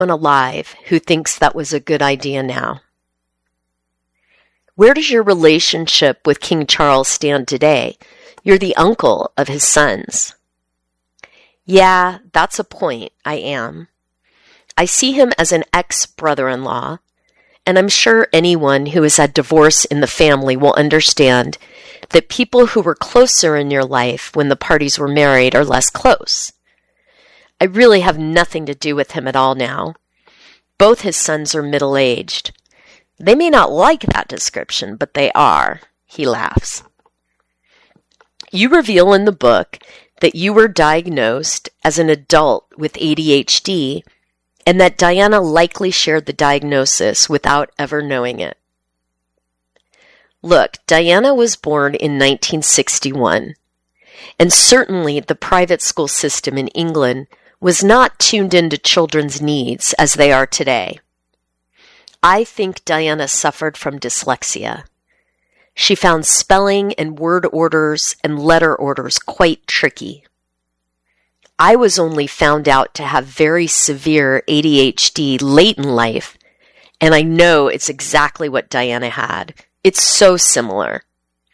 alive who thinks that was a good idea now. Where does your relationship with King Charles stand today? You're the uncle of his sons. Yeah, that's a point. I am. I see him as an ex-brother-in-law, and I'm sure anyone who has had divorce in the family will understand that people who were closer in your life when the parties were married are less close. I really have nothing to do with him at all now. Both his sons are middle-aged. They may not like that description, but they are. He laughs. You reveal in the book that you were diagnosed as an adult with ADHD and that Diana likely shared the diagnosis without ever knowing it. Look, Diana was born in 1961, and certainly the private school system in England was not tuned into children's needs as they are today. I think Diana suffered from dyslexia. She found spelling and word orders and letter orders quite tricky. I was only found out to have very severe ADHD late in life, and I know it's exactly what Diana had. It's so similar.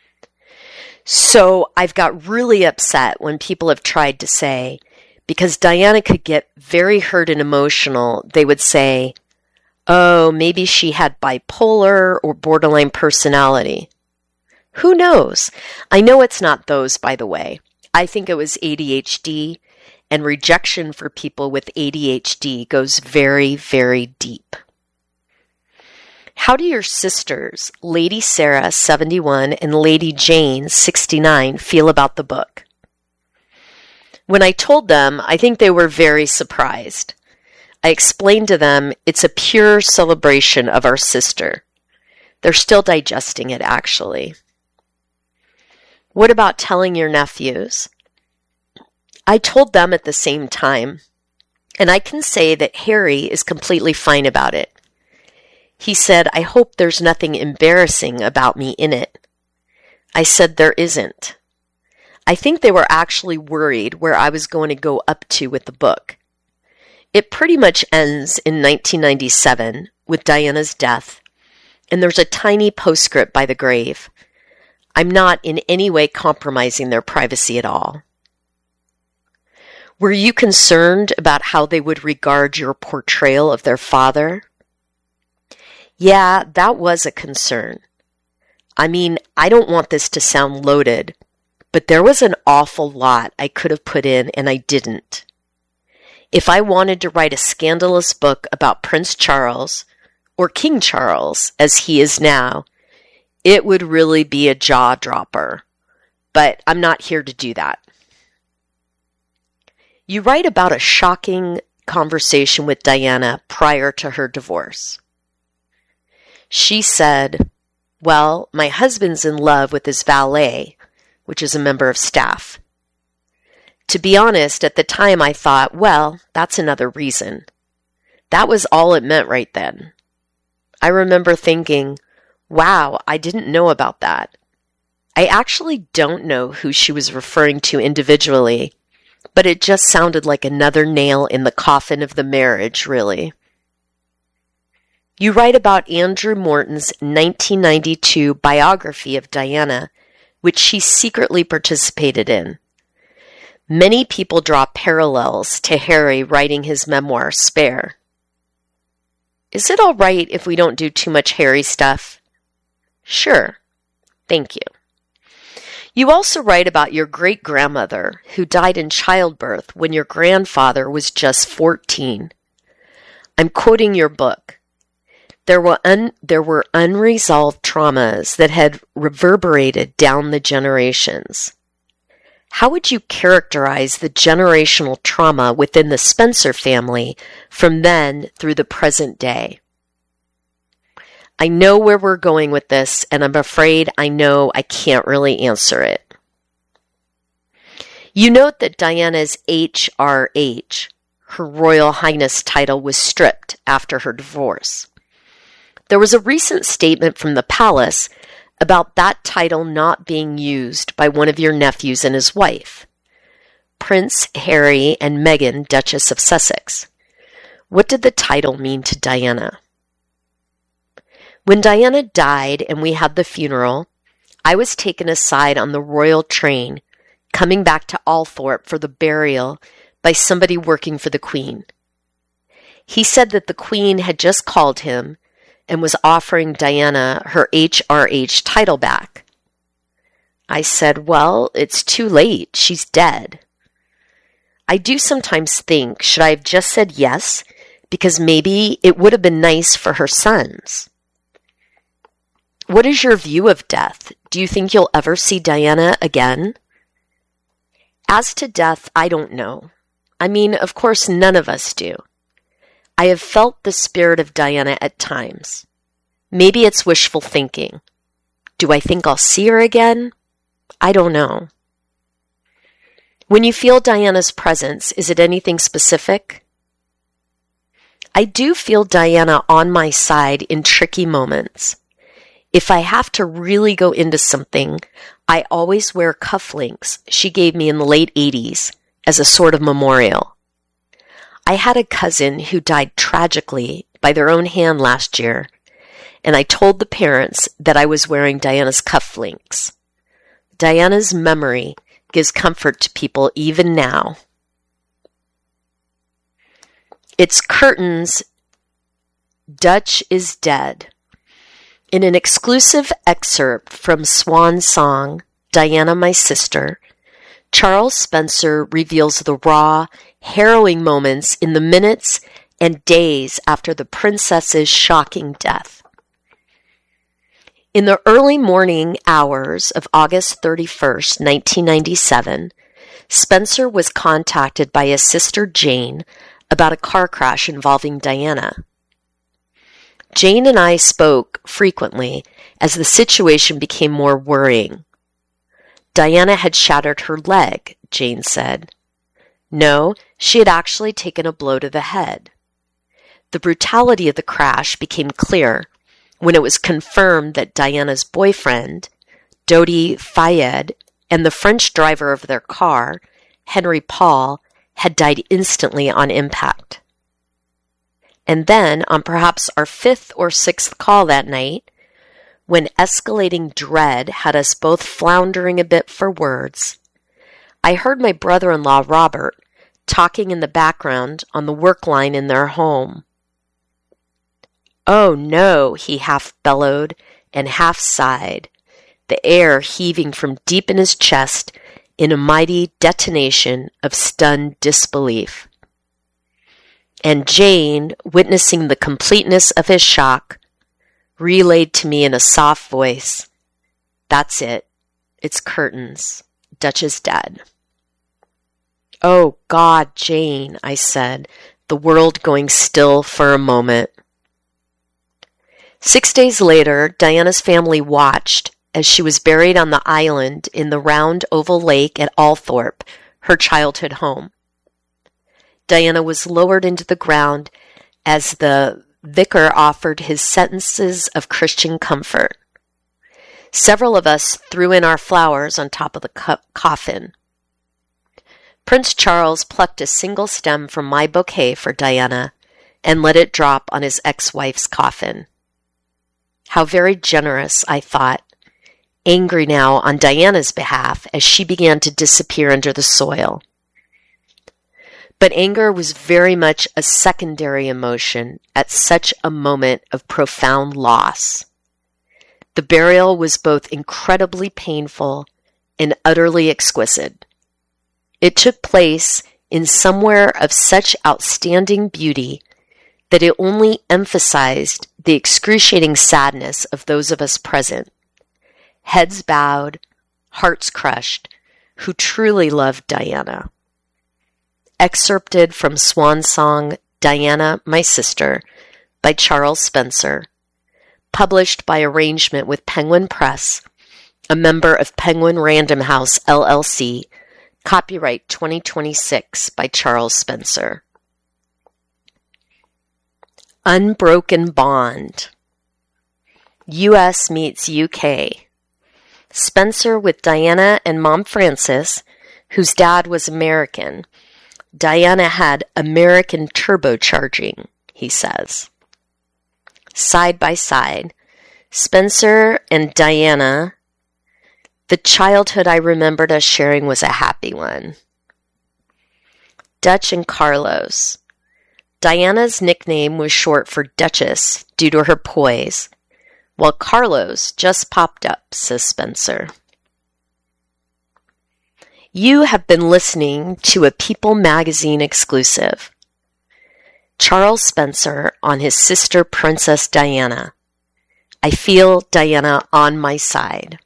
So I've got really upset when people have tried to say, because Diana could get very hurt and emotional, they would say, oh, maybe she had bipolar or borderline personality. Who knows? I know it's not those, by the way. I think it was ADHD, and rejection for people with ADHD goes very, very deep. How do your sisters, Lady Sarah, 71, and Lady Jane, 69, feel about the book? When I told them, I think they were very surprised. I explained to them it's a pure celebration of our sister. They're still digesting it, actually. What about telling your nephews? I told them at the same time, and I can say that Harry is completely fine about it. He said, I hope there's nothing embarrassing about me in it. I said there isn't. I think they were actually worried where I was going to go up to with the book. It pretty much ends in 1997 with Diana's death, and there's a tiny postscript by the grave. I'm not in any way compromising their privacy at all. Were you concerned about how they would regard your portrayal of their father? Yeah, that was a concern. I mean, I don't want this to sound loaded, but there was an awful lot I could have put in and I didn't. If I wanted to write a scandalous book about Prince Charles, or King Charles as he is now, it would really be a jaw-dropper. But I'm not here to do that. You write about a shocking conversation with Diana prior to her divorce. She said, well, my husband's in love with his valet, which is a member of staff. To be honest, at the time I thought, well, that's another reason. That was all it meant right then. I remember thinking, wow, I didn't know about that. I actually don't know who she was referring to individually, but it just sounded like another nail in the coffin of the marriage, really. You write about Andrew Morton's 1992 biography of Diana, which she secretly participated in. Many people draw parallels to Harry writing his memoir, Spare. Is it all right if we don't do too much Harry stuff? Sure. Thank you. You also write about your great-grandmother who died in childbirth when your grandfather was just 14. I'm quoting your book. There were unresolved traumas that had reverberated down the generations. How would you characterize the generational trauma within the Spencer family from then through the present day? I know where we're going with this, and I'm afraid I know I can't really answer it. You note that Diana's HRH, her Royal Highness title, was stripped after her divorce. There was a recent statement from the palace about that title not being used by one of your nephews and his wife, Prince Harry and Meghan, Duchess of Sussex. What did the title mean to Diana? When Diana died and we had the funeral, I was taken aside on the royal train coming back to Althorp for the burial by somebody working for the Queen. He said that the Queen had just called him and was offering Diana her HRH title back. I said, well, it's too late. She's dead. I do sometimes think, should I have just said yes, because maybe it would have been nice for her sons? What is your view of death? Do you think you'll ever see Diana again? As to death, I don't know. I mean, of course, none of us do. I have felt the spirit of Diana at times. Maybe it's wishful thinking. Do I think I'll see her again? I don't know. When you feel Diana's presence, is it anything specific? I do feel Diana on my side in tricky moments. If I have to really go into something, I always wear cufflinks she gave me in the late 80s as a sort of memorial. I had a cousin who died tragically by their own hand last year, and I told the parents that I was wearing Diana's cufflinks. Diana's memory gives comfort to people even now. It's Curtin's Dutch is Dead. In an exclusive excerpt from Swan Song, Diana, My Sister, Charles Spencer reveals the raw, harrowing moments in the minutes and days after the princess's shocking death. In the early morning hours of August 31st, 1997, Spencer was contacted by his sister Jane about a car crash involving Diana. Jane and I spoke frequently as the situation became more worrying. Diana had shattered her leg, Jane said. No, she had actually taken a blow to the head. The brutality of the crash became clear when it was confirmed that Diana's boyfriend, Dodi Fayed, and the French driver of their car, Henry Paul, had died instantly on impact. And then, on perhaps our fifth or sixth call that night, when escalating dread had us both floundering a bit for words, I heard my brother-in-law, Robert, talking in the background on the work line in their home. Oh no, he half bellowed and half sighed, the air heaving from deep in his chest in a mighty detonation of stunned disbelief. And Jane, witnessing the completeness of his shock, relayed to me in a soft voice, "That's it. It's Curtin's. Dutch is dead." "Oh, God, Jane," I said, the world going still for a moment. 6 days later, Diana's family watched as she was buried on the island in the round oval lake at Althorp, her childhood home. Diana was lowered into the ground as the vicar offered his sentences of Christian comfort. Several of us threw in our flowers on top of the coffin. Prince Charles plucked a single stem from my bouquet for Diana and let it drop on his ex-wife's coffin. How very generous, I thought, angry now on Diana's behalf as she began to disappear under the soil. But anger was very much a secondary emotion at such a moment of profound loss. The burial was both incredibly painful and utterly exquisite. It took place in somewhere of such outstanding beauty that it only emphasized the excruciating sadness of those of us present, heads bowed, hearts crushed, who truly loved Diana. Excerpted from Swan Song, Diana, My Sister, by Charles Spencer, published by arrangement with Penguin Press, a member of Penguin Random House, LLC, copyright 2026 by Charles Spencer. Unbroken Bond. U.S. meets U.K. Spencer with Diana and Mom Frances, whose dad was American, Diana had American turbocharging, he says. Side by side, Spencer and Diana, the childhood I remembered us sharing was a happy one. Dutch and Carlos. Diana's nickname was short for Duchess due to her poise, while Carlos just popped up, says Spencer. You have been listening to a People magazine exclusive. Charles Spencer on his sister Princess Diana. I feel Diana on my side.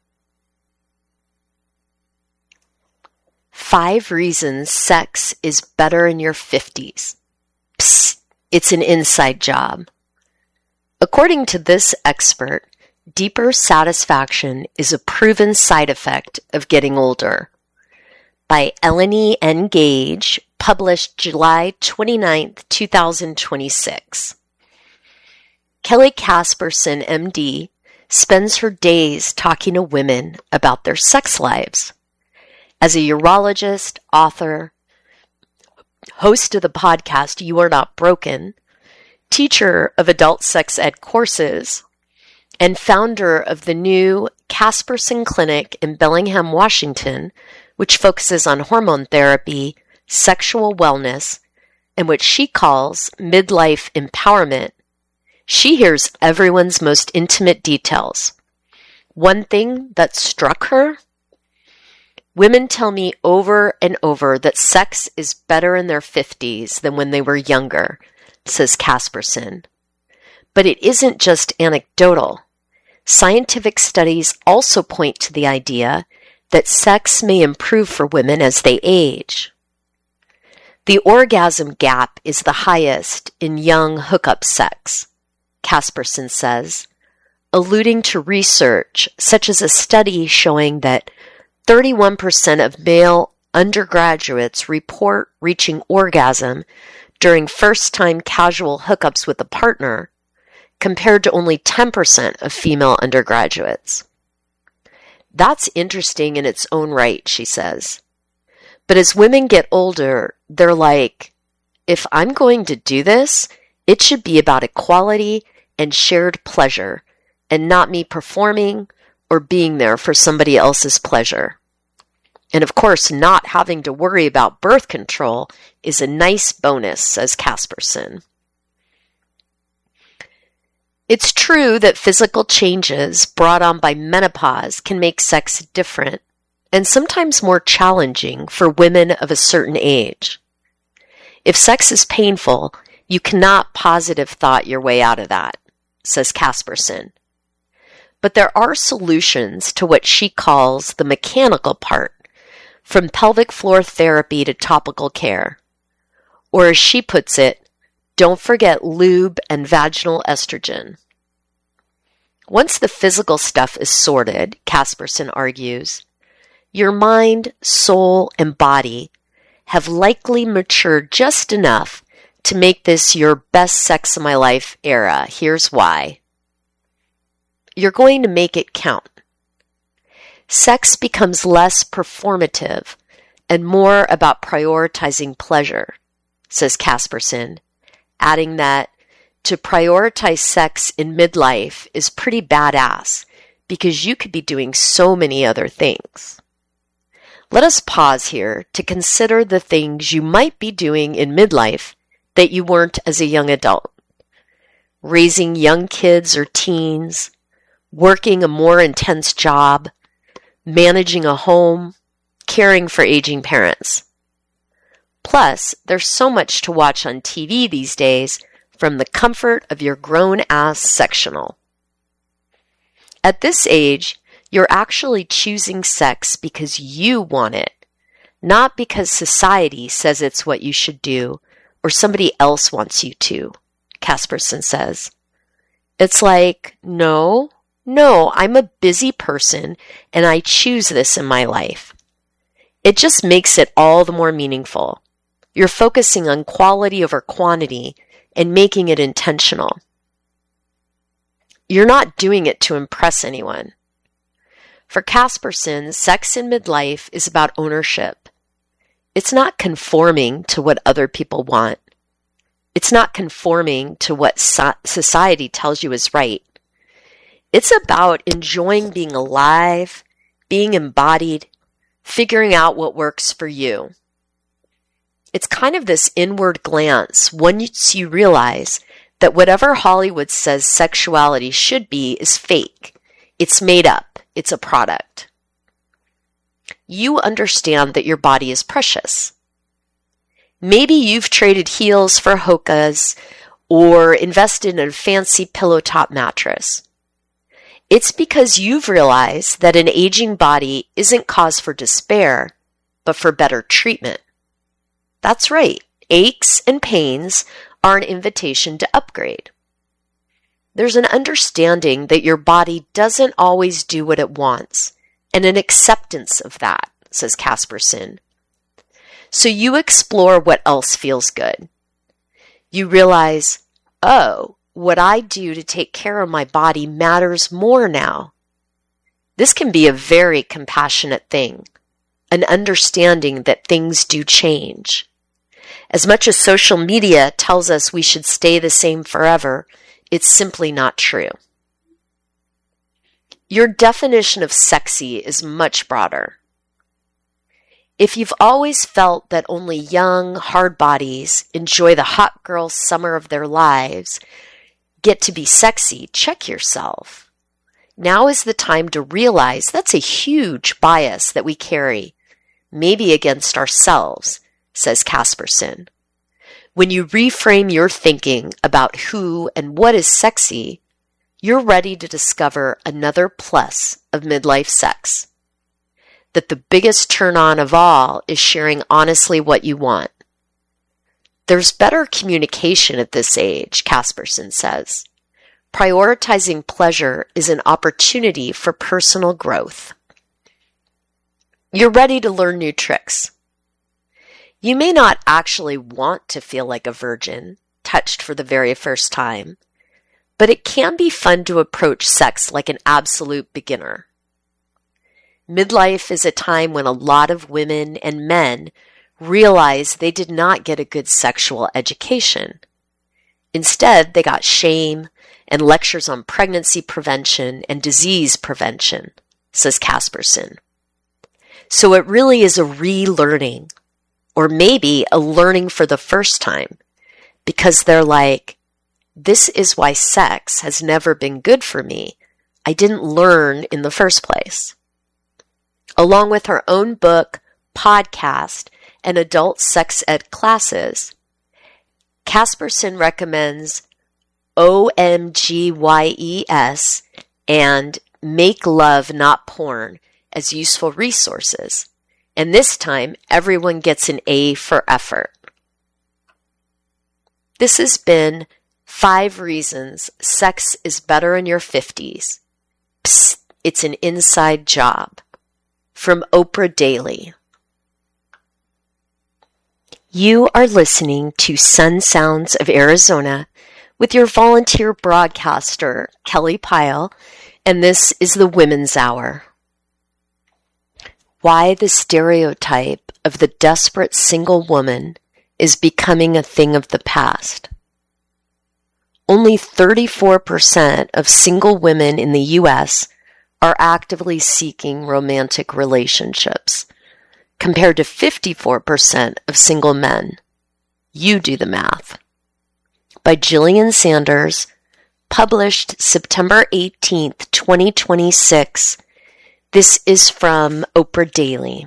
5 reasons sex is better in your 50s. Psst, it's an inside job. According to this expert, deeper satisfaction is a proven side effect of getting older. By Eleni N. Gage, published July 29, 2026. Kelly Casperson, MD, spends her days talking to women about their sex lives. As a urologist, author, host of the podcast You Are Not Broken, teacher of adult sex ed courses, and founder of the new Casperson Clinic in Bellingham, Washington, which focuses on hormone therapy, sexual wellness, and what she calls midlife empowerment, she hears everyone's most intimate details. One thing that struck her: women tell me over and over that sex is better in their 50s than when they were younger, says Casperson. But it isn't just anecdotal. Scientific studies also point to the idea that sex may improve for women as they age. The orgasm gap is the highest in young hookup sex, Casperson says, alluding to research such as a study showing that 31% of male undergraduates report reaching orgasm during first-time casual hookups with a partner, compared to only 10% of female undergraduates. That's interesting in its own right, she says. But as women get older, they're like, if I'm going to do this, it should be about equality and shared pleasure, and not me performing or being there for somebody else's pleasure. And of course, not having to worry about birth control is a nice bonus, says Casperson. It's true that physical changes brought on by menopause can make sex different and sometimes more challenging for women of a certain age. If sex is painful, you cannot positive thought your way out of that, says Casperson. But there are solutions to what she calls the mechanical part, from pelvic floor therapy to topical care. Or as she puts it, don't forget lube and vaginal estrogen. Once the physical stuff is sorted, Casperson argues, your mind, soul, and body have likely matured just enough to make this your best sex of my life era. Here's why. You're going to make it count. Sex becomes less performative and more about prioritizing pleasure, says Casperson, adding that to prioritize sex in midlife is pretty badass because you could be doing so many other things. Let us pause here to consider the things you might be doing in midlife that you weren't as a young adult. Raising young kids or teens, working a more intense job, managing a home, caring for aging parents. Plus, there's so much to watch on TV these days from the comfort of your grown-ass sectional. At this age, you're actually choosing sex because you want it, not because society says it's what you should do or somebody else wants you to, Casperson says. It's like, no, I'm a busy person and I choose this in my life. It just makes it all the more meaningful. You're focusing on quality over quantity and making it intentional. You're not doing it to impress anyone. For Casperson, sex in midlife is about ownership. It's not conforming to what other people want. It's not conforming to what society tells you is right. It's about enjoying being alive, being embodied, figuring out what works for you. It's kind of this inward glance once you realize that whatever Hollywood says sexuality should be is fake. It's made up. It's a product. You understand that your body is precious. Maybe you've traded heels for hokas or invested in a fancy pillow top mattress. It's because you've realized that an aging body isn't cause for despair, but for better treatment. That's right. Aches and pains are an invitation to upgrade. There's an understanding that your body doesn't always do what it wants, and an acceptance of that, says Kasperson. So you explore what else feels good. You realize, oh, what I do to take care of my body matters more now. This can be a very compassionate thing, an understanding that things do change. As much as social media tells us we should stay the same forever, it's simply not true. Your definition of sexy is much broader. If you've always felt that only young, hard bodies enjoy the hot girl summer of their lives, get to be sexy, check yourself. Now is the time to realize that's a huge bias that we carry, maybe against ourselves, says Kasperson. When you reframe your thinking about who and what is sexy, you're ready to discover another plus of midlife sex. That the biggest turn on of all is sharing honestly what you want. There's better communication at this age, Kasperson says. Prioritizing pleasure is an opportunity for personal growth. You're ready to learn new tricks. You may not actually want to feel like a virgin, touched for the very first time, but it can be fun to approach sex like an absolute beginner. Midlife is a time when a lot of women and men realize they did not get a good sexual education. Instead, they got shame and lectures on pregnancy prevention and disease prevention, says Kasperson. So it really is a relearning, or maybe a learning for the first time, because they're like, this is why sex has never been good for me. I didn't learn in the first place. Along with her own book, podcast, and adult sex ed classes, Kasperson recommends OMGYES and Make Love Not Porn as useful resources. And this time, everyone gets an A for effort. This has been 5 Reasons Sex is Better in Your 50s. Psst, it's an inside job. From Oprah Daily. You are listening to Sun Sounds of Arizona with your volunteer broadcaster, Kelly Pyle, and this is the Women's Hour. Why the stereotype of the desperate single woman is becoming a thing of the past. Only 34% of single women in the U.S. are actively seeking romantic relationships, compared to 54% of single men. You do the math. By Jillian Sanders, published September 18th, 2026. This is from Oprah Daily.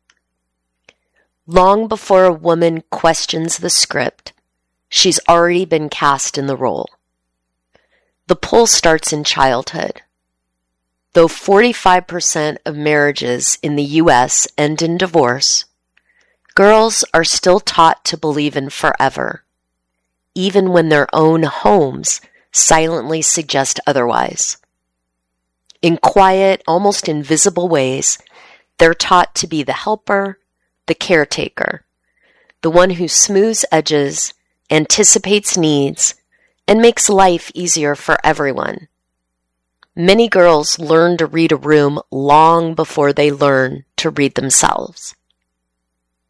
Long before a woman questions the script, she's already been cast in the role. The pull starts in childhood. Though 45% of marriages in the U.S. end in divorce, girls are still taught to believe in forever, even when their own homes silently suggest otherwise. In quiet, almost invisible ways, they're taught to be the helper, the caretaker, the one who smooths edges, anticipates needs, and makes life easier for everyone. Many girls learn to read a room long before they learn to read themselves.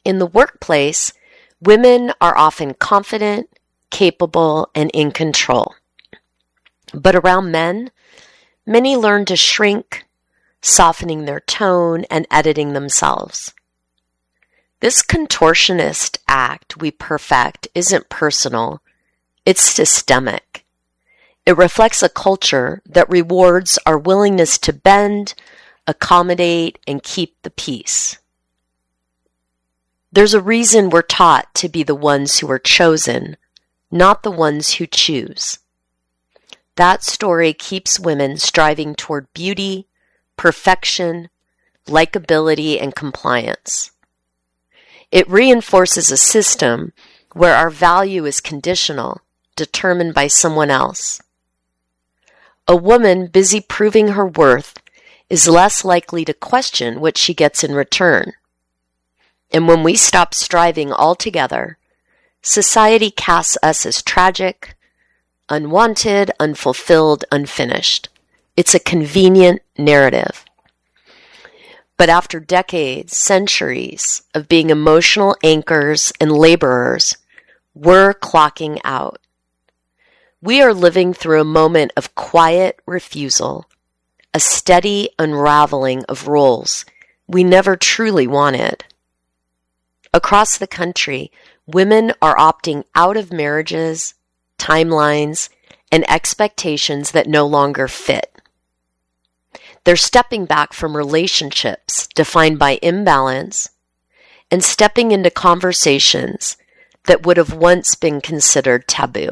In the workplace, women are often confident, capable, and in control. But around men, many learn to shrink, softening their tone and editing themselves. This contortionist act we perfect isn't personal, it's systemic. It reflects a culture that rewards our willingness to bend, accommodate, and keep the peace. There's a reason we're taught to be the ones who are chosen, not the ones who choose. That story keeps women striving toward beauty, perfection, likability, and compliance. It reinforces a system where our value is conditional, determined by someone else. A woman busy proving her worth is less likely to question what she gets in return. And when we stop striving altogether, society casts us as tragic, unwanted, unfulfilled, unfinished. It's a convenient narrative. But after decades, centuries of being emotional anchors and laborers, we're clocking out. We are living through a moment of quiet refusal, a steady unraveling of roles we never truly wanted. Across the country, women are opting out of marriages, timelines, and expectations that no longer fit. They're stepping back from relationships defined by imbalance and stepping into conversations that would have once been considered taboo.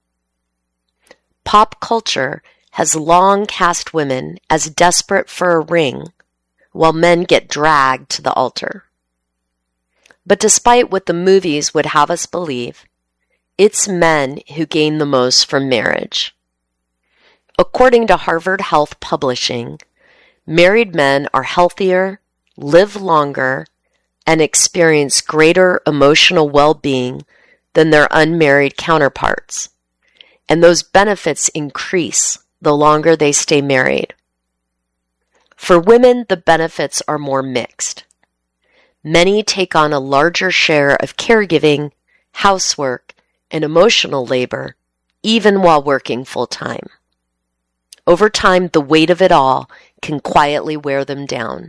Pop culture has long cast women as desperate for a ring, while men get dragged to the altar. But despite what the movies would have us believe, it's men who gain the most from marriage. According to Harvard Health Publishing, married men are healthier, live longer, and experience greater emotional well-being than their unmarried counterparts. And those benefits increase the longer they stay married. For women, the benefits are more mixed. Many take on a larger share of caregiving, housework, and emotional labor, even while working full-time. Over time, the weight of it all can quietly wear them down.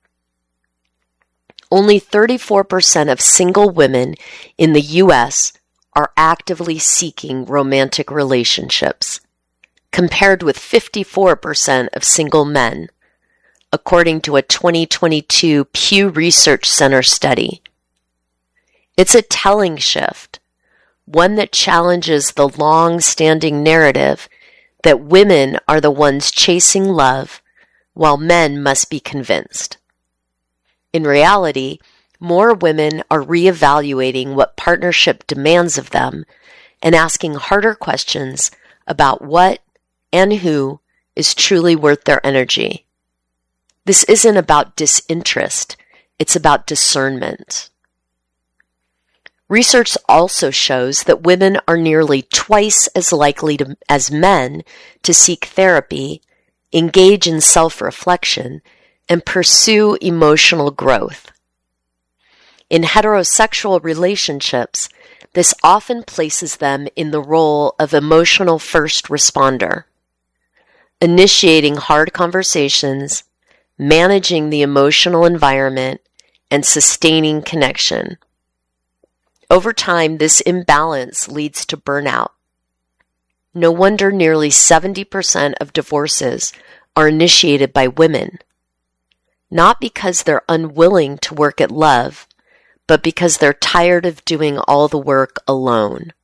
Only 34% of single women in the U.S. are actively seeking romantic relationships, compared with 54% of single men, according to a 2022 Pew Research Center study. It's a telling shift, one that challenges the long-standing narrative that women are the ones chasing love, while men must be convinced. In reality, more women are reevaluating what partnership demands of them and asking harder questions about what and who is truly worth their energy. This isn't about disinterest, it's about discernment. Research also shows that women are nearly twice as likely as men to seek therapy, engage in self-reflection, and pursue emotional growth. In heterosexual relationships, this often places them in the role of emotional first responder, initiating hard conversations, managing the emotional environment, and sustaining connection. Over time, this imbalance leads to burnout. No wonder nearly 70% of divorces are initiated by women, not because they're unwilling to work at love, but because they're tired of doing all the work alone.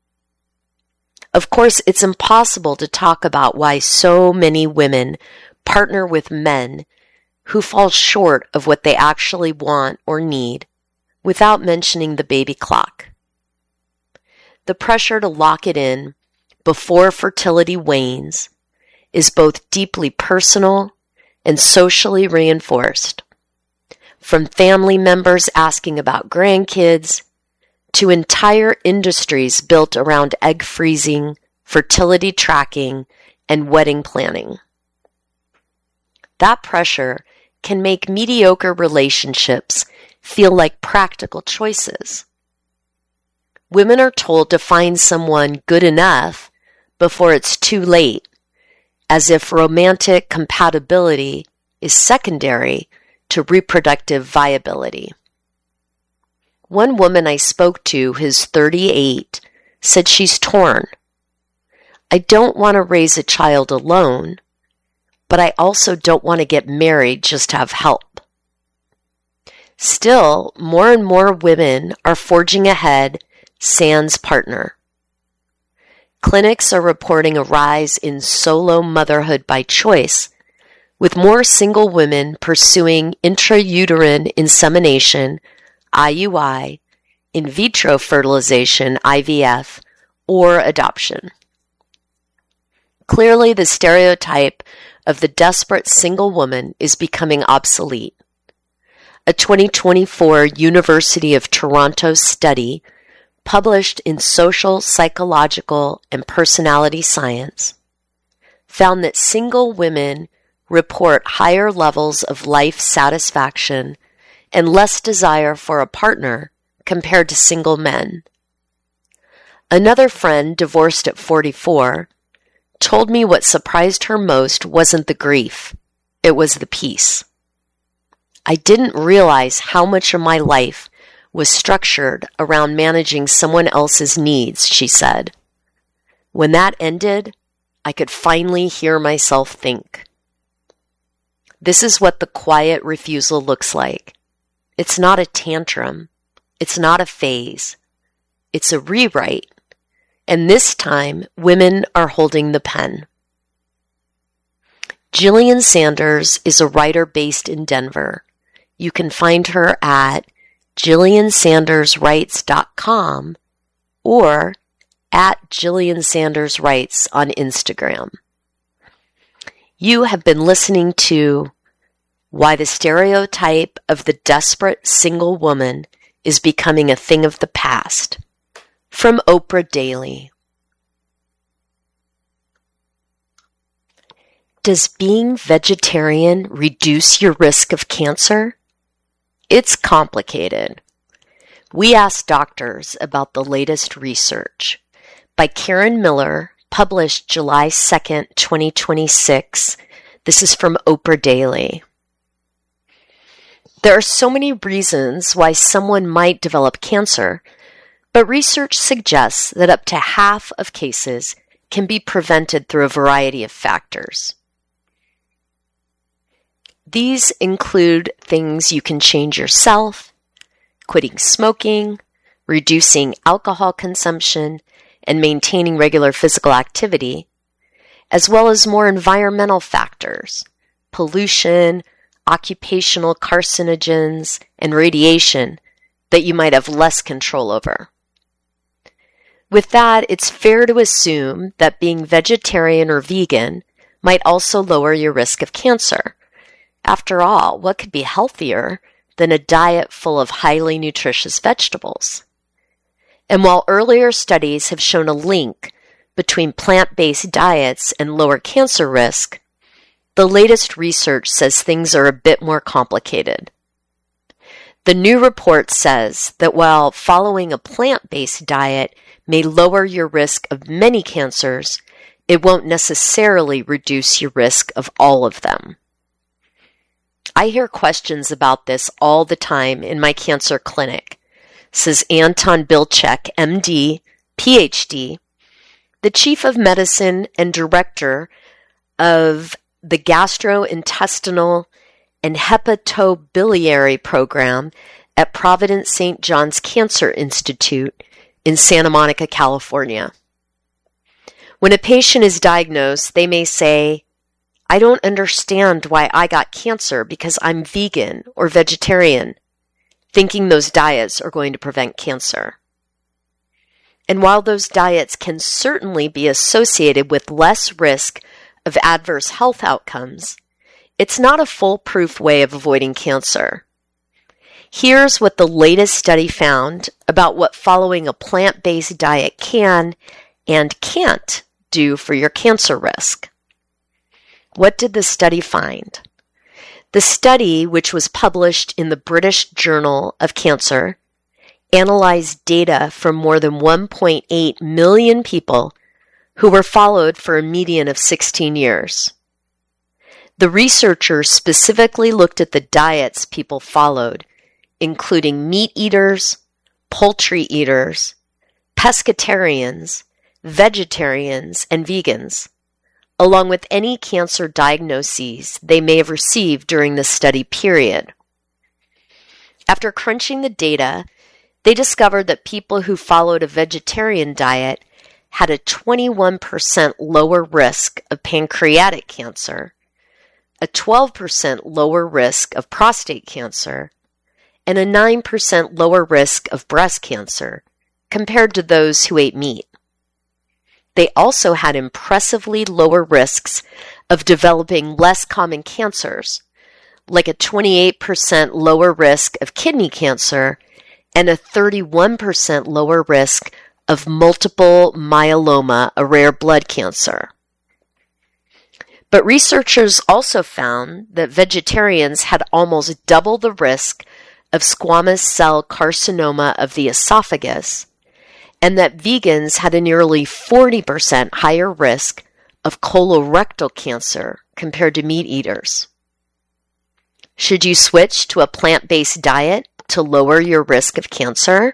Of course, it's impossible to talk about why so many women partner with men who fall short of what they actually want or need without mentioning the baby clock. The pressure to lock it in before fertility wanes is both deeply personal and socially reinforced. From family members asking about grandkids to entire industries built around egg freezing, fertility tracking, and wedding planning. That pressure can make mediocre relationships feel like practical choices. Women are told to find someone good enough before it's too late, as if romantic compatibility is secondary to reproductive viability. One woman I spoke to, who's 38, said she's torn. I don't want to raise a child alone, but I also don't want to get married just to have help. Still, more and more women are forging ahead sans partner. Clinics are reporting a rise in solo motherhood by choice, with more single women pursuing intrauterine insemination, IUI, in vitro fertilization, IVF, or adoption. Clearly, the stereotype of the desperate single woman is becoming obsolete. A 2024 University of Toronto study published in Social, Psychological, and Personality Science found that single women report higher levels of life satisfaction and less desire for a partner compared to single men. Another friend, divorced at 44, told me what surprised her most wasn't the grief, it was the peace. I didn't realize how much of my life was structured around managing someone else's needs, she said. When that ended, I could finally hear myself think. This is what the quiet refusal looks like. It's not a tantrum. It's not a phase. It's a rewrite. And this time, women are holding the pen. Jillian Sanders is a writer based in Denver. You can find her at JillianSandersWrites.com or at Jillian Sanders Writes on Instagram. You have been listening to Why the Stereotype of the Desperate Single Woman is Becoming a Thing of the Past from Oprah Daily. Does being vegetarian reduce your risk of cancer? It's complicated. We asked doctors about the latest research by Karen Miller, published July 2nd, 2026. This is from Oprah Daily. There are so many reasons why someone might develop cancer, but research suggests that up to half of cases can be prevented through a variety of factors. These include things you can change yourself, quitting smoking, reducing alcohol consumption, and maintaining regular physical activity, as well as more environmental factors, pollution, occupational carcinogens, and radiation that you might have less control over. With that, it's fair to assume that being vegetarian or vegan might also lower your risk of cancer. After all, what could be healthier than a diet full of highly nutritious vegetables? And while earlier studies have shown a link between plant-based diets and lower cancer risk, the latest research says things are a bit more complicated. The new report says that while following a plant-based diet may lower your risk of many cancers, it won't necessarily reduce your risk of all of them. I hear questions about this all the time in my cancer clinic, says Anton Bilchek, MD, PhD, the chief of medicine and director of the gastrointestinal and hepatobiliary program at Providence St. John's Cancer Institute in Santa Monica, California. When a patient is diagnosed, they may say, I don't understand why I got cancer because I'm vegan or vegetarian, thinking those diets are going to prevent cancer. And while those diets can certainly be associated with less risk of adverse health outcomes, it's not a foolproof way of avoiding cancer. Here's what the latest study found about what following a plant-based diet can and can't do for your cancer risk. What did the study find? The study, which was published in the British Journal of Cancer, analyzed data from more than 1.8 million people who were followed for a median of 16 years. The researchers specifically looked at the diets people followed, including meat eaters, poultry eaters, pescatarians, vegetarians, and vegans, along with any cancer diagnoses they may have received during the study period. After crunching the data, they discovered that people who followed a vegetarian diet had a 21% lower risk of pancreatic cancer, a 12% lower risk of prostate cancer, and a 9% lower risk of breast cancer compared to those who ate meat. They also had impressively lower risks of developing less common cancers, like a 28% lower risk of kidney cancer and a 31% lower risk of multiple myeloma, a rare blood cancer. But researchers also found that vegetarians had almost double the risk of squamous cell carcinoma of the esophagus, and that vegans had a nearly 40% higher risk of colorectal cancer compared to meat eaters. Should you switch to a plant-based diet to lower your risk of cancer?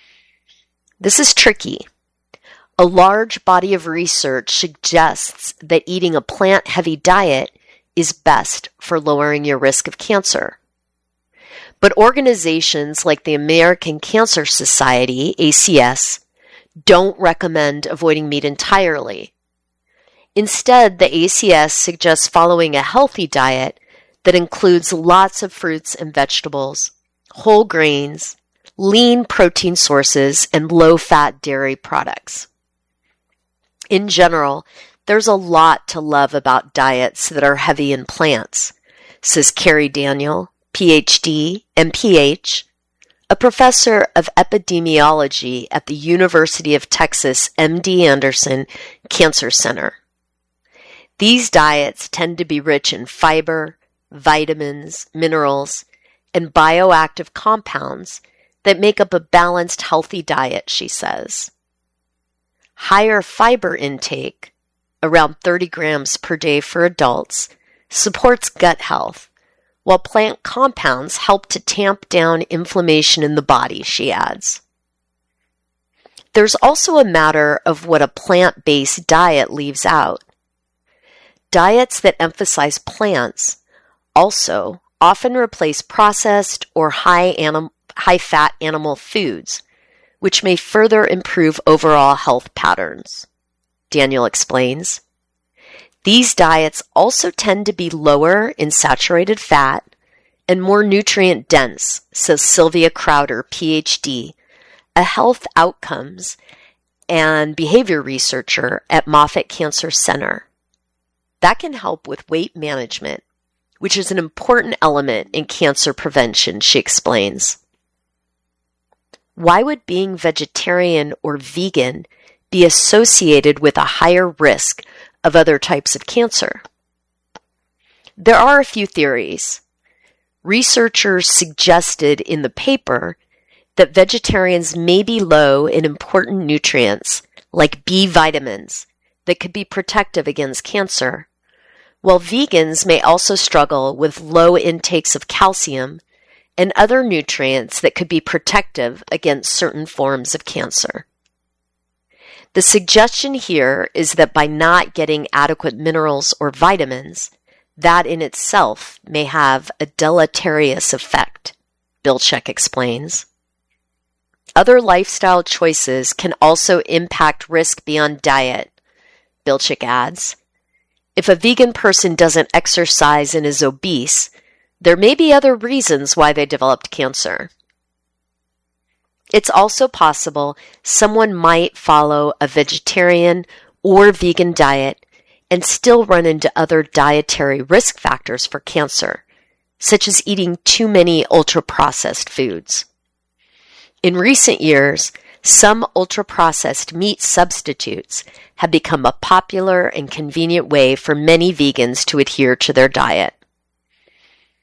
This is tricky. A large body of research suggests that eating a plant-heavy diet is best for lowering your risk of cancer. But organizations like the American Cancer Society, ACS, don't recommend avoiding meat entirely. Instead, the ACS suggests following a healthy diet that includes lots of fruits and vegetables, whole grains, lean protein sources, and low-fat dairy products. In general, there's a lot to love about diets that are heavy in plants, says Carrie Daniel, PhD, MPH, a professor of epidemiology at the University of Texas MD Anderson Cancer Center. These diets tend to be rich in fiber, vitamins, minerals, and bioactive compounds that make up a balanced, healthy diet, she says. Higher fiber intake, around 30 grams per day for adults, supports gut health, while plant compounds help to tamp down inflammation in the body, she adds. There's also a matter of what a plant-based diet leaves out. Diets that emphasize plants also often replace processed or high-fat animal foods, which may further improve overall health patterns, Daniel explains. These diets also tend to be lower in saturated fat and more nutrient dense, says Sylvia Crowder, PhD, a health outcomes and behavior researcher at Moffitt Cancer Center. That can help with weight management, which is an important element in cancer prevention, she explains. Why would being vegetarian or vegan be associated with a higher risk of other types of cancer? There are a few theories. Researchers suggested in the paper that vegetarians may be low in important nutrients like B vitamins that could be protective against cancer, while vegans may also struggle with low intakes of calcium and other nutrients that could be protective against certain forms of cancer. The suggestion here is that by not getting adequate minerals or vitamins, that in itself may have a deleterious effect, Bilchik explains. Other lifestyle choices can also impact risk beyond diet, Bilchik adds. If a vegan person doesn't exercise and is obese, there may be other reasons why they developed cancer. It's also possible someone might follow a vegetarian or vegan diet and still run into other dietary risk factors for cancer, such as eating too many ultra-processed foods. In recent years, some ultra-processed meat substitutes have become a popular and convenient way for many vegans to adhere to their diet.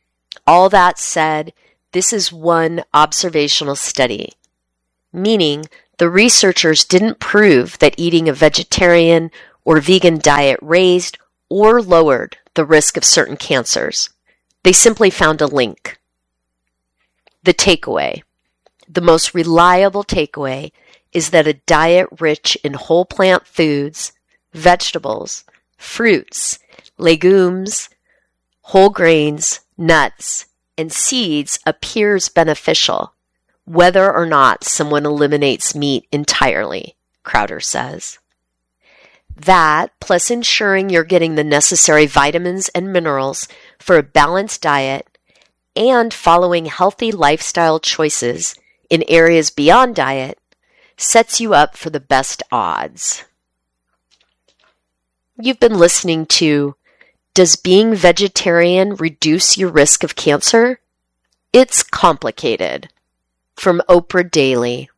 All that said, this is one observational study, meaning the researchers didn't prove that eating a vegetarian or vegan diet raised or lowered the risk of certain cancers. They simply found a link. The takeaway, the most reliable takeaway, is that a diet rich in whole plant foods, vegetables, fruits, legumes, whole grains, nuts, and seeds appears beneficial, whether or not someone eliminates meat entirely, Crowder says. That, plus ensuring you're getting the necessary vitamins and minerals for a balanced diet and following healthy lifestyle choices in areas beyond diet, sets you up for the best odds. You've been listening to Does Being Vegetarian Reduce Your Risk of Cancer? It's Complicated, from Oprah Daily.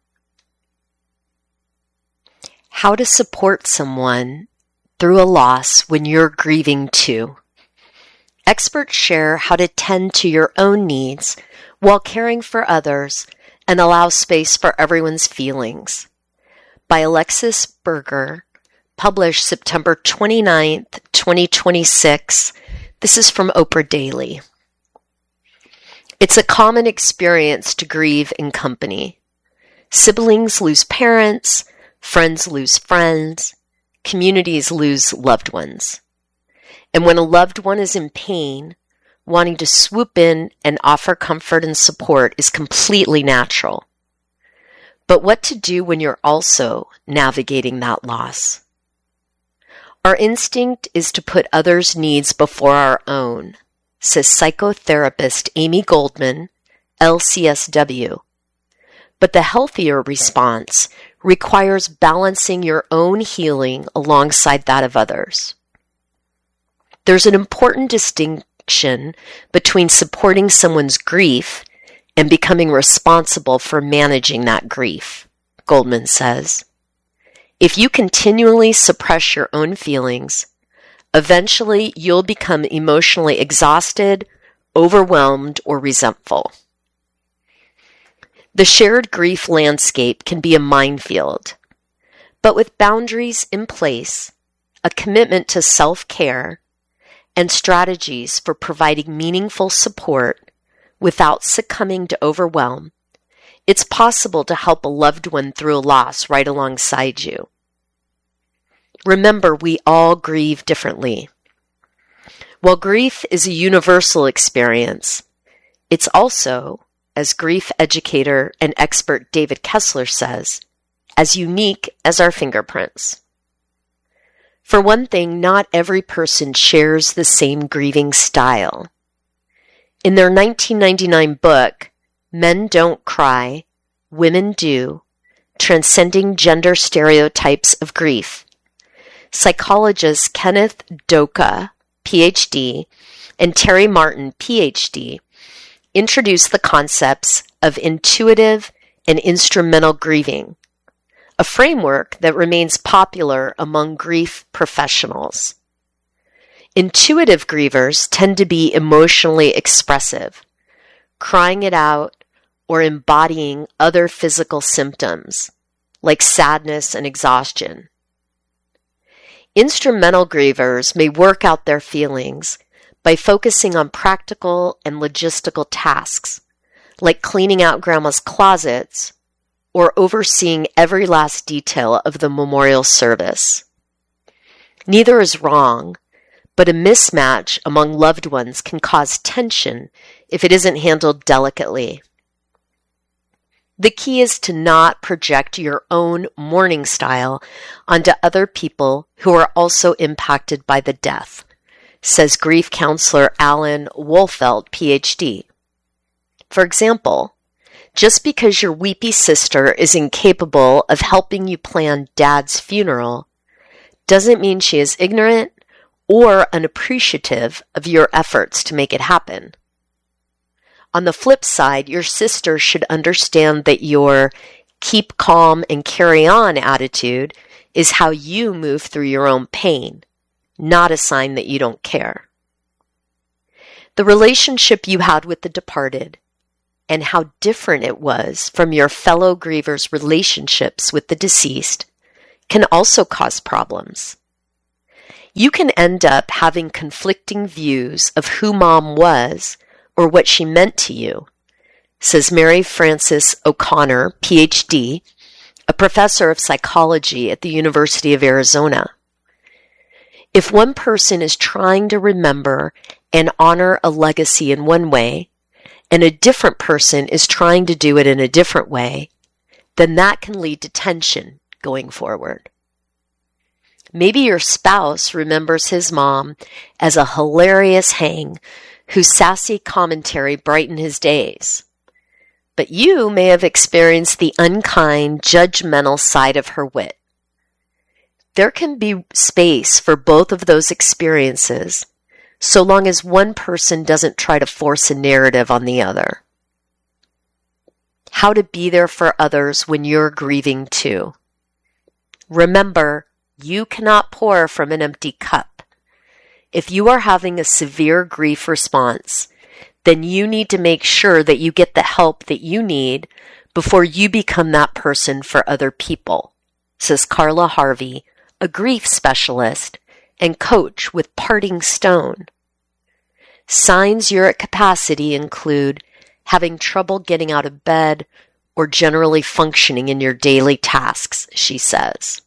How to support someone through a loss when you're grieving too. Experts share how to tend to your own needs while caring for others and allow space for everyone's feelings. By Alexis Berger, published September 29th, 2026. This is from Oprah Daily. It's a common experience to grieve in company. Siblings lose parents, friends lose friends, communities lose loved ones. And when a loved one is in pain, wanting to swoop in and offer comfort and support is completely natural. But what to do when you're also navigating that loss? Our instinct is to put others' needs before our own, says psychotherapist Amy Goldman, LCSW. But the healthier response requires balancing your own healing alongside that of others. There's an important distinction between supporting someone's grief and becoming responsible for managing that grief, Goldman says. If you continually suppress your own feelings, eventually you'll become emotionally exhausted, overwhelmed, or resentful. The shared grief landscape can be a minefield, but with boundaries in place, a commitment to self-care, and strategies for providing meaningful support without succumbing to overwhelm, it's possible to help a loved one through a loss right alongside you. Remember, we all grieve differently. While grief is a universal experience, it's also, as grief educator and expert David Kessler says, as unique as our fingerprints. For one thing, not every person shares the same grieving style. In their 1999 book, Men Don't Cry, Women Do, Transcending Gender Stereotypes of Grief, psychologists Kenneth Doka, Ph.D., and Terry Martin, Ph.D., introduced the concepts of intuitive and instrumental grieving, a framework that remains popular among grief professionals. Intuitive grievers tend to be emotionally expressive, crying it out or embodying other physical symptoms, like sadness and exhaustion. Instrumental grievers may work out their feelings by focusing on practical and logistical tasks, like cleaning out grandma's closets or overseeing every last detail of the memorial service. Neither is wrong, but a mismatch among loved ones can cause tension if it isn't handled delicately. The key is to not project your own mourning style onto other people who are also impacted by the death, says grief counselor Alan Wolfelt, Ph.D. For example, just because your weepy sister is incapable of helping you plan Dad's funeral doesn't mean she is ignorant or unappreciative of your efforts to make it happen. On the flip side, your sister should understand that your keep calm and carry on attitude is how you move through your own pain, not a sign that you don't care. The relationship you had with the departed and how different it was from your fellow grievers' relationships with the deceased can also cause problems. You can end up having conflicting views of who Mom was or what she meant to you, says Mary Frances O'Connor, PhD, a professor of psychology at the University of Arizona. If one person is trying to remember and honor a legacy in one way, and a different person is trying to do it in a different way, then that can lead to tension going forward. Maybe your spouse remembers his mom as a hilarious hang whose sassy commentary brightened his days. But you may have experienced the unkind, judgmental side of her wit. There can be space for both of those experiences, so long as one person doesn't try to force a narrative on the other. How to be there for others when you're grieving too. Remember, you cannot pour from an empty cup. If you are having a severe grief response, then you need to make sure that you get the help that you need before you become that person for other people, says Carla Harvey, a grief specialist and coach with Parting Stone. Signs you're at capacity include having trouble getting out of bed or generally functioning in your daily tasks, she says.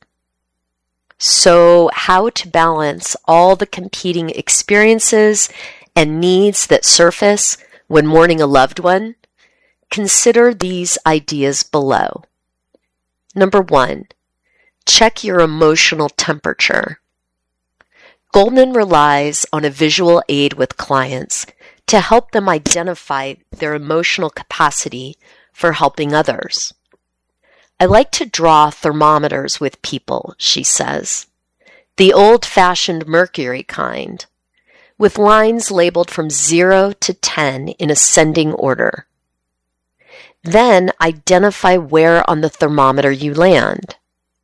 So, how to balance all the competing experiences and needs that surface when mourning a loved one? Consider these ideas below. Number 1, check your emotional temperature. Goldman relies on a visual aid with clients to help them identify their emotional capacity for helping others. I like to draw thermometers with people, she says, the old-fashioned mercury kind, with lines labeled from 0 to 10 in ascending order. Then identify where on the thermometer you land.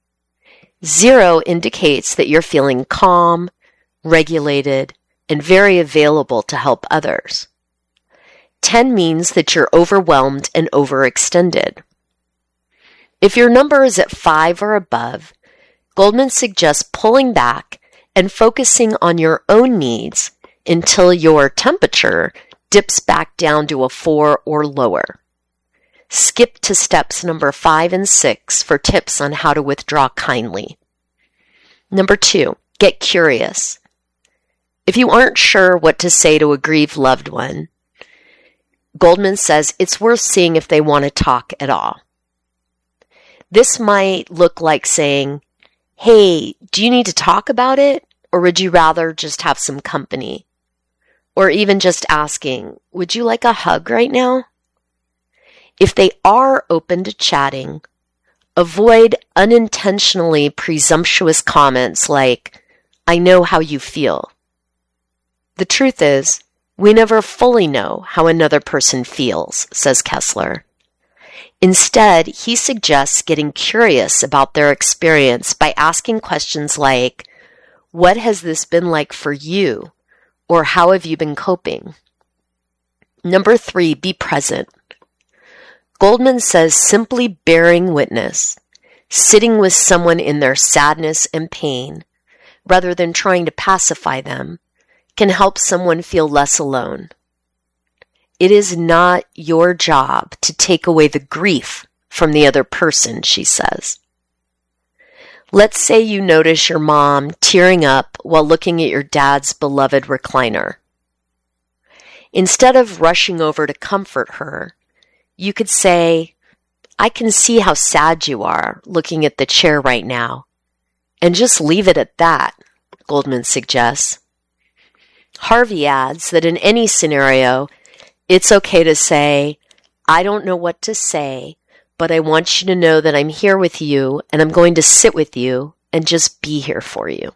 0 indicates that you're feeling calm, regulated, and very available to help others. 10 means that you're overwhelmed and overextended. If your number is at 5 or above, Goldman suggests pulling back and focusing on your own needs until your temperature dips back down to a 4 or lower. Skip to steps number 5 and 6 for tips on how to withdraw kindly. Number 2, get curious. If you aren't sure what to say to a grieved loved one, Goldman says it's worth seeing if they want to talk at all. This might look like saying, hey, do you need to talk about it? Or would you rather just have some company? Or even just asking, would you like a hug right now? If they are open to chatting, avoid unintentionally presumptuous comments like, I know how you feel. The truth is, we never fully know how another person feels, says Kessler. Instead, he suggests getting curious about their experience by asking questions like, what has this been like for you? Or how have you been coping? Number 3, be present. Goldman says simply bearing witness, sitting with someone in their sadness and pain, rather than trying to pacify them, can help someone feel less alone. It is not your job to take away the grief from the other person, she says. Let's say you notice your mom tearing up while looking at your dad's beloved recliner. Instead of rushing over to comfort her, you could say, I can see how sad you are looking at the chair right now, and just leave it at that, Goldman suggests. Harvey adds that in any scenario, it's okay to say, I don't know what to say, but I want you to know that I'm here with you and I'm going to sit with you and just be here for you.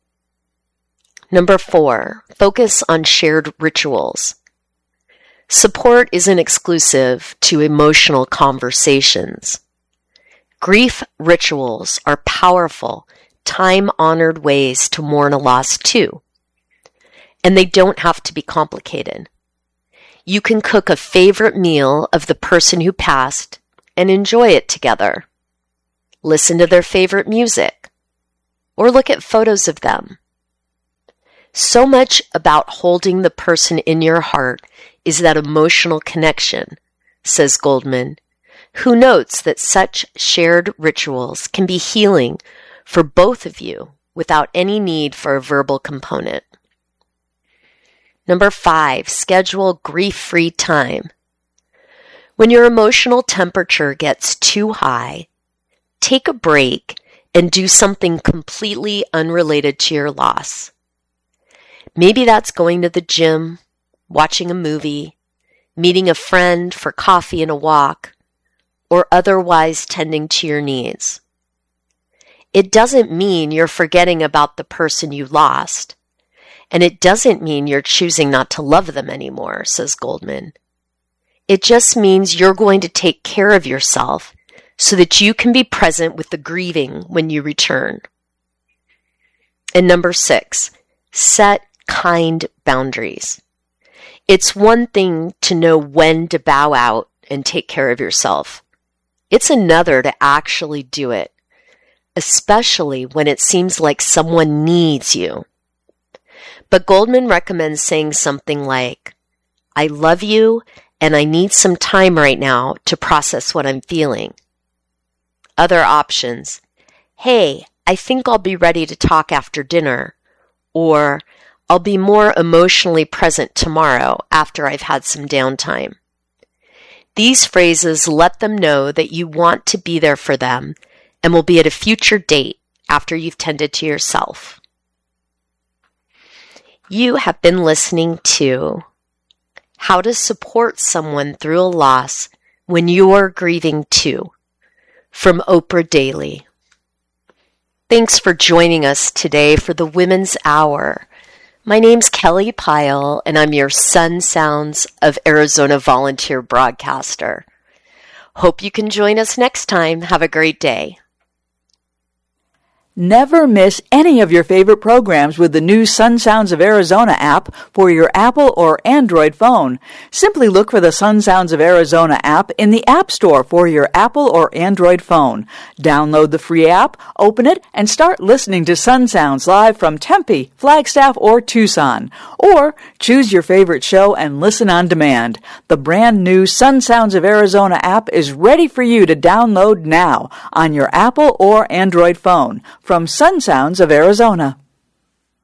Number 4, focus on shared rituals. Support isn't exclusive to emotional conversations. Grief rituals are powerful, time-honored ways to mourn a loss too. And they don't have to be complicated. You can cook a favorite meal of the person who passed and enjoy it together. Listen to their favorite music, or look at photos of them. So much about holding the person in your heart is that emotional connection, says Goldman, who notes that such shared rituals can be healing for both of you without any need for a verbal component. Number 5, schedule grief-free time. When your emotional temperature gets too high, take a break and do something completely unrelated to your loss. Maybe that's going to the gym, watching a movie, meeting a friend for coffee and a walk, or otherwise tending to your needs. It doesn't mean you're forgetting about the person you lost, and it doesn't mean you're choosing not to love them anymore, says Goldman. It just means you're going to take care of yourself so that you can be present with the grieving when you return. And number 6, set kind boundaries. It's one thing to know when to bow out and take care of yourself. It's another to actually do it, especially when it seems like someone needs you. But Goldman recommends saying something like, I love you and I need some time right now to process what I'm feeling. Other options, hey, I think I'll be ready to talk after dinner, or I'll be more emotionally present tomorrow after I've had some downtime. These phrases let them know that you want to be there for them and will be at a future date after you've tended to yourself. You have been listening to How to Support Someone Through a Loss When You're Grieving Too, from Oprah Daily. Thanks for joining us today for the Women's Hour. My name's Kelly Pyle, and I'm your Sun Sounds of Arizona volunteer broadcaster. Hope you can join us next time. Have a great day. Never miss any of your favorite programs with the new Sun Sounds of Arizona app for your Apple or Android phone. Simply look for the Sun Sounds of Arizona app in the App Store for your Apple or Android phone. Download the free app, open it, and start listening to Sun Sounds live from Tempe, Flagstaff, or Tucson. Or choose your favorite show and listen on demand. The brand new Sun Sounds of Arizona app is ready for you to download now on your Apple or Android phone. From Sun Sounds of Arizona.